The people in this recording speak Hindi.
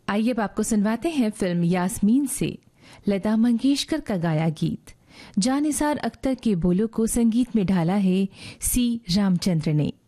आइए अब आपको सुनवाते हैं फिल्म यास्मीन से लता मंगेशकर का गाया गीत। जानिसार अख्तर के बोलों को संगीत में ढाला है सी रामचंद्र ने।